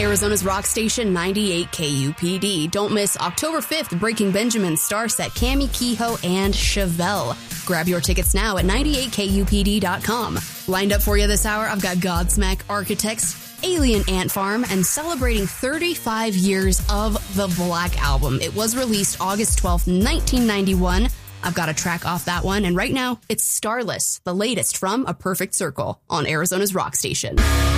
Arizona's rock station 98 KUPD. Don't miss October 5th, Breaking Benjamin star set Cammie Kehoe and Chevelle. Grab your tickets now at 98kupd.com. Lined up for you this hour, I've got Godsmack Architects, Alien Ant Farm, and celebrating 35 years of the Black Album. It was released August 12th, 1991. I've got a track off that one, and right now, it's Starless, the latest from A Perfect Circle on Arizona's rock station.